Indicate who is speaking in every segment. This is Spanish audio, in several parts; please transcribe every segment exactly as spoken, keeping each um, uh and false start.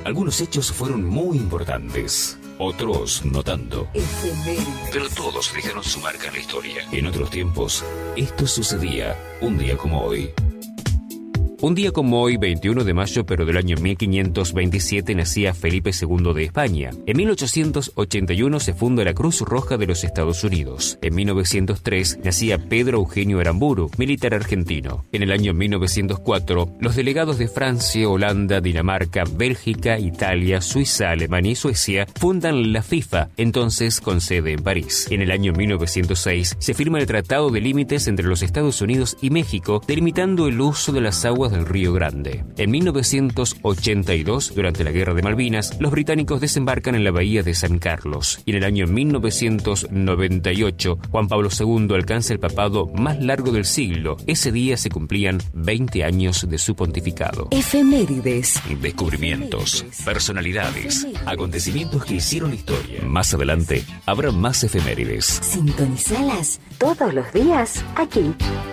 Speaker 1: Algunos hechos fueron muy importantes, otros no tanto. Pero todos dejaron su marca en la historia. En otros tiempos, esto sucedía un día como hoy. Un día como hoy, veintiuno de mayo, pero del año mil quinientos veintisiete, nacía Felipe segundo de España. En mil ochocientos ochenta y uno se funda la Cruz Roja de los Estados Unidos. En mil novecientos tres nacía Pedro Eugenio Aramburu, militar argentino. En el año mil novecientos cuatro, los delegados de Francia, Holanda, Dinamarca, Bélgica, Italia, Suiza, Alemania y Suecia fundan la FIFA, entonces con sede en París. En el año mil novecientos seis se firma el Tratado de Límites entre los Estados Unidos y México, delimitando el uso de las aguas del Río Grande. En mil novecientos ochenta y dos, durante la Guerra de Malvinas, los británicos desembarcan en la bahía de San Carlos. Y en el año mil novecientos noventa y ocho, Juan Pablo segundo alcanza el papado más largo del siglo. Ese día se cumplían veinte años de su pontificado.
Speaker 2: Efemérides.
Speaker 1: Descubrimientos, personalidades, acontecimientos que hicieron historia. Más adelante, habrá más efemérides.
Speaker 2: Sintonizalas todos los días aquí.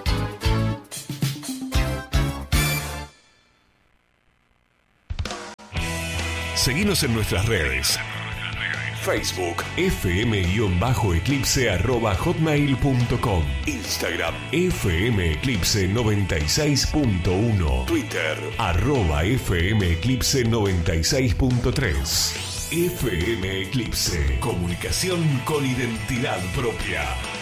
Speaker 3: Seguinos en nuestras redes. Facebook, fm-eclipse arroba hotmail punto com. Instagram, fmeclipse noventa y seis punto uno. Twitter, arroba fmeclipse noventa y seis punto tres. F M Eclipse, comunicación con identidad propia.